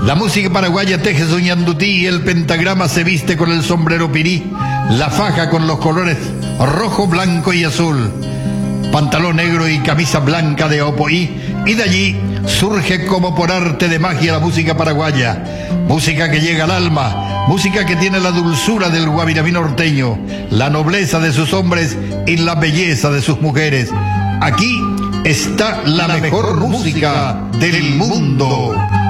La música paraguaya teje soñandutí, el pentagrama se viste con el sombrero pirí, la faja con los colores rojo, blanco y azul, pantalón negro y camisa blanca de opoí, y de allí surge como por arte de magia la música paraguaya, música que llega al alma, música que tiene la dulzura del guabirabí norteño, la nobleza de sus hombres y la belleza de sus mujeres. Aquí está la mejor música del mundo.